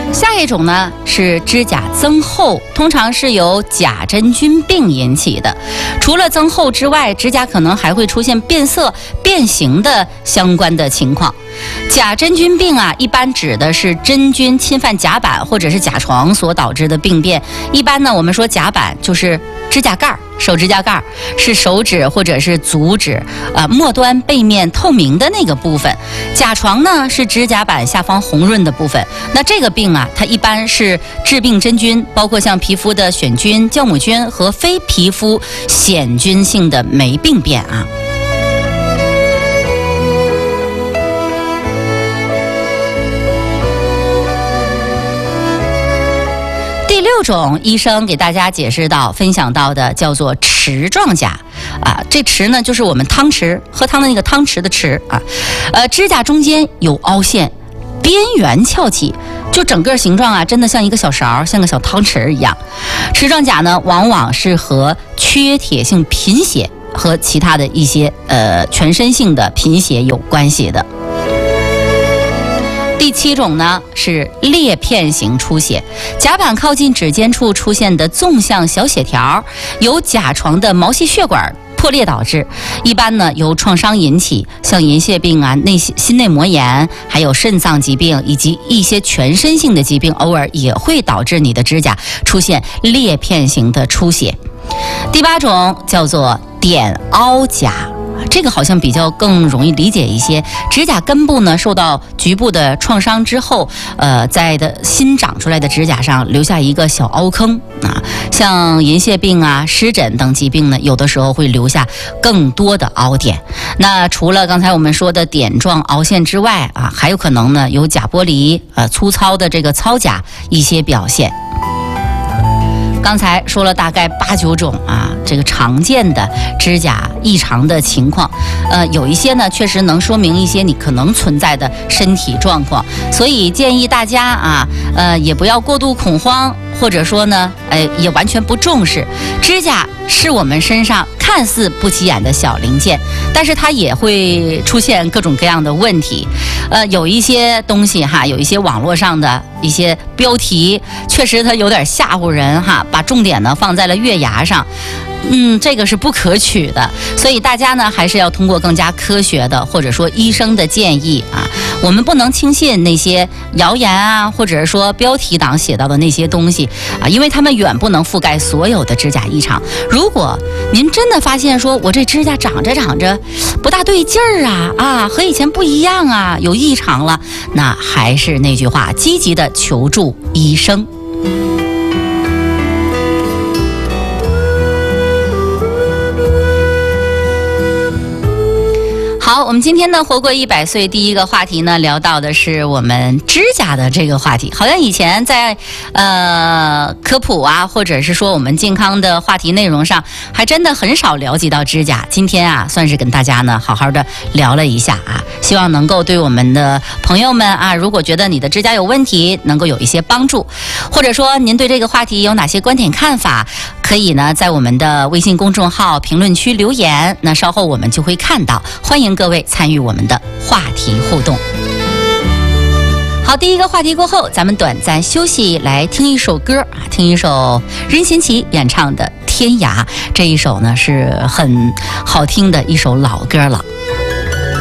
下一种呢是指甲增厚，通常是由甲真菌病引起的。除了增厚之外，指甲可能还会出现变色、变形的相关的情况。甲真菌病啊，一般指的是真菌侵犯甲板或者是甲床所导致的病变。一般呢，我们说甲板就是指甲盖，手指甲盖是手指或者是足趾末端背面透明的那个部分。甲床呢是指甲板下方红润的部分。那这个病啊，它一般是致病真菌，包括像皮肤的癣菌、酵母菌和非皮肤癣菌性的霉病变啊。第6种，医生给大家解释到、分享到的叫做匙状甲啊，这匙呢就是我们汤匙喝汤的那个汤匙的匙啊，指甲中间有凹陷，边缘翘起，就整个形状啊，真的像一个小勺，像个小汤匙一样。匙状甲呢，往往是和缺铁性贫血和其他的一些全身性的贫血有关系的。第7种呢是裂片型出血，甲板靠近指尖处出现的纵向小血条，由甲床的毛细血管破裂导致，一般呢由创伤引起，像银屑病啊、心内膜炎，还有肾脏疾病以及一些全身性的疾病，偶尔也会导致你的指甲出现裂片型的出血。第8种叫做点凹甲。这个好像比较更容易理解一些，指甲根部呢受到局部的创伤之后，在的新长出来的指甲上留下一个小凹坑啊，像银屑病啊、湿疹等疾病呢，有的时候会留下更多的凹点。那除了刚才我们说的点状凹陷之外啊，还有可能呢有甲剥离、粗糙的这个糙甲一些表现。刚才说了大概8、9种啊，这个常见的指甲异常的情况，有一些呢确实能说明一些你可能存在的身体状况，所以建议大家啊，也不要过度恐慌，或者说呢，也完全不重视。指甲是我们身上看似不起眼的小零件，但是它也会出现各种各样的问题。有一些东西哈，有一些网络上的一些标题，确实它有点吓唬人哈，把重点呢放在了月牙上。这个是不可取的，所以大家呢还是要通过更加科学的，或者说医生的建议啊，我们不能轻信那些谣言啊，或者说标题党写到的那些东西啊，因为他们远不能覆盖所有的指甲异常。如果您真的发现说我这指甲长着不大对劲儿啊，和以前不一样啊，有异常了，那还是那句话，积极的求助医生。好，我们今天呢活过100岁第一个话题呢，聊到的是我们指甲的这个话题。好像以前在科普啊，或者是说我们健康的话题内容上，还真的很少了解到指甲。今天啊，算是跟大家呢好好的聊了一下啊，希望能够对我们的朋友们啊，如果觉得你的指甲有问题，能够有一些帮助，或者说您对这个话题有哪些观点看法，可以呢在我们的微信公众号评论区留言，那稍后我们就会看到，欢迎各位参与我们的话题互动。好，第一个话题过后，咱们短暂休息，来听一首歌啊，听一首任贤齐演唱的《天涯》。这一首呢是很好听的一首老歌了。